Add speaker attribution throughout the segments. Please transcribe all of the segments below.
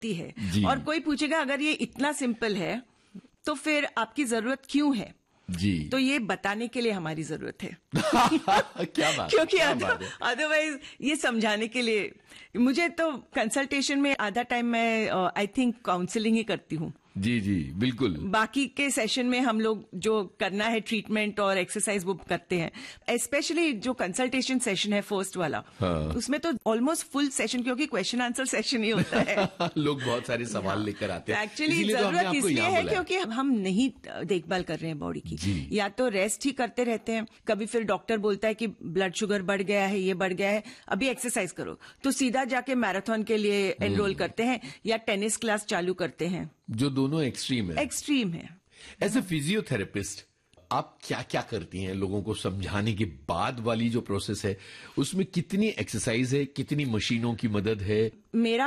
Speaker 1: है। और कोई पूछेगा अगर ये इतना सिंपल है तो फिर आपकी जरूरत क्यों है?
Speaker 2: जी,
Speaker 1: तो ये बताने के लिए हमारी जरूरत है।
Speaker 2: क्या बात,
Speaker 1: क्योंकि अदरवाइज ये समझाने के लिए मुझे तो कंसल्टेशन में आधा टाइम मैं आई थिंक काउंसलिंग ही करती हूँ।
Speaker 2: जी जी बिल्कुल।
Speaker 1: बाकी के सेशन में हम लोग जो करना है ट्रीटमेंट और एक्सरसाइज वो करते हैं। स्पेशली जो कंसल्टेशन सेशन है फर्स्ट वाला,
Speaker 2: हाँ।
Speaker 1: उसमें तो ऑलमोस्ट फुल सेशन, क्योंकि क्वेश्चन आंसर सेशन ही होता है।
Speaker 2: लोग बहुत सारे सवाल लेकर आते हैं।
Speaker 1: एक्चुअली जरूरत इसलिए है क्योंकि हम नहीं देखभाल कर रहे हैं बॉडी की, या तो रेस्ट ही करते रहते हैं। कभी फिर डॉक्टर बोलता है कि ब्लड शुगर बढ़ गया है, ये बढ़ गया है, अभी एक्सरसाइज करो, तो सीधा जाके मैराथन के लिए एनरोल करते हैं या टेनिस क्लास चालू करते हैं,
Speaker 2: जो दोनों एक्सट्रीम है। एज ए फिजियोथेरेपिस्ट आप क्या क्या करती हैं लोगों को समझाने के बाद वाली जो प्रोसेस है, उसमें कितनी एक्सरसाइज है, कितनी मशीनों की मदद है?
Speaker 1: मेरा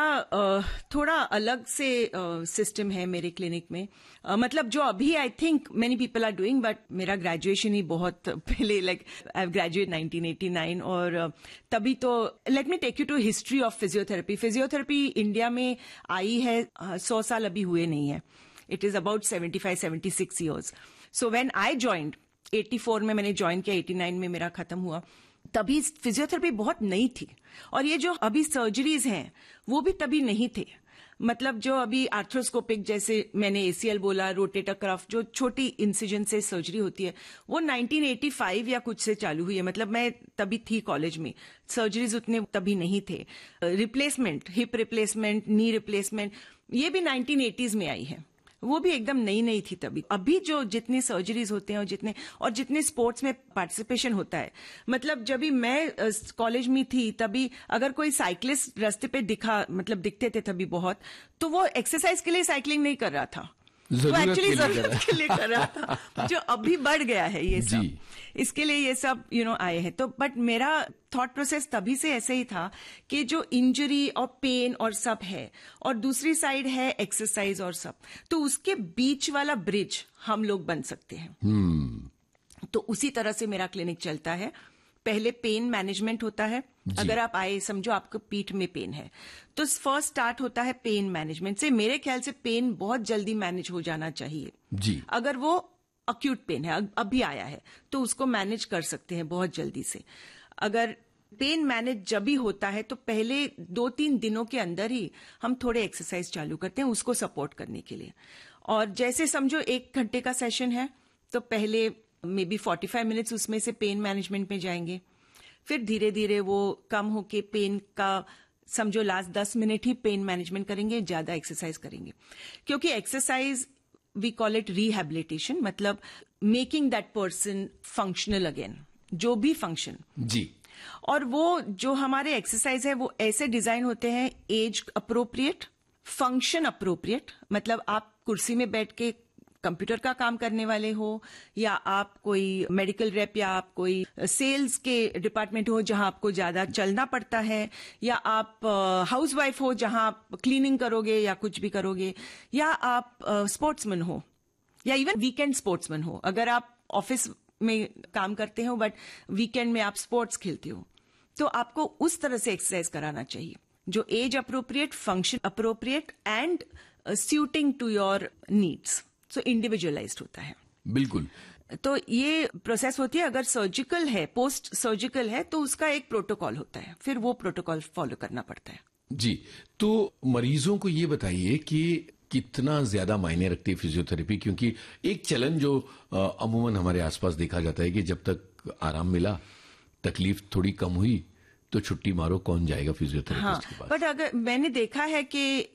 Speaker 1: थोड़ा अलग से सिस्टम है मेरे क्लिनिक में। मतलब जो अभी I think many people are doing, but मेरा ग्रेजुएशन ही बहुत पहले, लाइक आई ग्रेजुएट 1989, और तभी तो let me take you to history of physiotherapy. Physiotherapy India में आई है 100 साल अभी हुए नहीं है। It is about 75-76 years. So when I joined 84 में मैंने ज्वाइन किया, 89 में मेरा खत्म हुआ, तभी फिजियोथेरेपी बहुत नई थी। और ये जो अभी सर्जरीज हैं वो भी तभी नहीं थे। मतलब जो अभी आर्थ्रोस्कोपिक, जैसे मैंने ACL बोला, रोटेटर कफ, जो छोटी इंसिजन से सर्जरी होती है, वो 1985 या कुछ से चालू हुई है। मतलब मैं तभी थी कॉलेज में, सर्जरीज उतने तभी नहीं थे। Replacement, hip replacement, knee replacement, ये भी 1980s में आई है, वो भी एकदम नई थी तभी। अभी जो जितनी सर्जरीज होते हैं और जितने स्पोर्ट्स में पार्टिसिपेशन होता है, मतलब जब भी मैं कॉलेज में थी तभी अगर कोई साइकिलिस्ट रास्ते पे दिखते थे तभी बहुत, तो वो एक्सरसाइज के लिए साइकिलिंग नहीं कर रहा था, वो एक्चुअली जरूरत के लिए कर रहा था, जो अभी बढ़ गया है ये सब, इसके लिए ये सब आए हैं। तो बट मेरा थॉट प्रोसेस तभी से ऐसे ही था कि जो इंजरी और पेन और सब है, और दूसरी साइड है एक्सरसाइज और सब, तो उसके बीच वाला ब्रिज हम लोग बन सकते हैं। तो उसी तरह से मेरा क्लिनिक चलता है। पहले पेन मैनेजमेंट होता है। अगर आप आए, समझो आपको पीठ में पेन है, तो फर्स्ट स्टार्ट होता है पेन मैनेजमेंट से। मेरे ख्याल से पेन बहुत जल्दी मैनेज हो जाना चाहिए
Speaker 2: जी।
Speaker 1: अगर वो अक्यूट पेन है, अभी आया है, तो उसको मैनेज कर सकते हैं बहुत जल्दी से। अगर पेन मैनेज जब भी होता है तो पहले 2-3 दिनों के अंदर ही हम थोड़े एक्सरसाइज चालू करते हैं उसको सपोर्ट करने के लिए। और जैसे समझो 1 घंटे का सेशन है, तो पहले मे बी 45 मिनट्स उसमें से पेन मैनेजमेंट में जाएंगे, फिर धीरे धीरे वो कम होके पेन का समझो लास्ट 10 मिनट ही पेन मैनेजमेंट करेंगे, ज्यादा एक्सरसाइज करेंगे। क्योंकि exercise we call it rehabilitation, मतलब making that person functional again, जो भी फंक्शन जी। और वो जो हमारे एक्सरसाइज है वो ऐसे डिजाइन होते हैं, एज अप्रोप्रिएट, फंक्शन अप्रोप्रिएट, मतलब आप कुर्सी में बैठ के कंप्यूटर का काम करने वाले हो, या आप कोई मेडिकल रेप, या आप कोई सेल्स के डिपार्टमेंट हो जहां आपको ज्यादा चलना पड़ता है, या आप हाउसवाइफ हो जहां आप क्लीनिंग करोगे या कुछ भी करोगे, या आप स्पोर्ट्समैन हो, या इवन वीकेंड स्पोर्ट्समैन हो। अगर आप ऑफिस में काम करते हो बट वीकेंड में आप स्पोर्ट्स खेलते हो, तो आपको उस तरह से एक्सरसाइज कराना चाहिए जो age appropriate, function appropriate and shooting to your needs. So individualised होता है।
Speaker 2: बिल्कुल।
Speaker 1: तो ये प्रोसेस होती है। अगर सर्जिकल है, पोस्ट सर्जिकल है, तो उसका एक प्रोटोकॉल होता है, फिर वो प्रोटोकॉल फॉलो करना पड़ता है
Speaker 2: जी। तो मरीजों को ये बताइए कि कितना ज्यादा मायने रखती है फिजियोथेरेपी, क्योंकि एक चलन जो अमूमन हमारे आसपास देखा जाता है कि जब तक आराम मिला, तकलीफ थोड़ी कम हुई, तो छुट्टी मारो, कौन जाएगा फिजियोथेरेपिस्ट के पास।
Speaker 1: बट अगर मैंने देखा है कि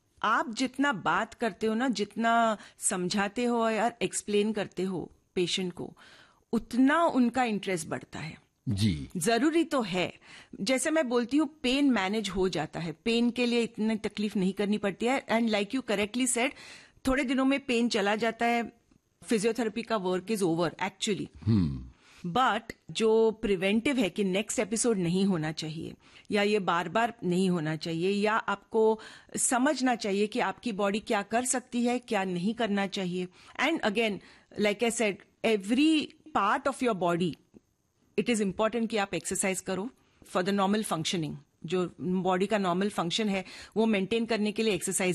Speaker 1: आप जितना बात करते हो ना, जितना समझाते हो या एक्सप्लेन करते हो पेशेंट को, उतना उनका इंटरेस्ट बढ़ता है
Speaker 2: जी।
Speaker 1: जरूरी तो है। जैसे मैं बोलती हूँ, पेन मैनेज हो जाता है, पेन के लिए इतनी तकलीफ नहीं करनी पड़ती है। And like you correctly said, थोड़े दिनों में पेन चला जाता है, फिजियोथेरेपी का work is over actually. But जो प्रिवेंटिव है कि नेक्स्ट एपिसोड नहीं होना चाहिए, या ये बार बार नहीं होना चाहिए, या आपको समझना चाहिए कि आपकी बॉडी क्या कर सकती है, क्या नहीं करना चाहिए। And again like I said, every part of your body it is important कि आप एक्सरसाइज करो फॉर द नॉर्मल फंक्शनिंग। जो बॉडी का नॉर्मल फंक्शन है वो मेंटेन करने के लिए एक्सरसाइज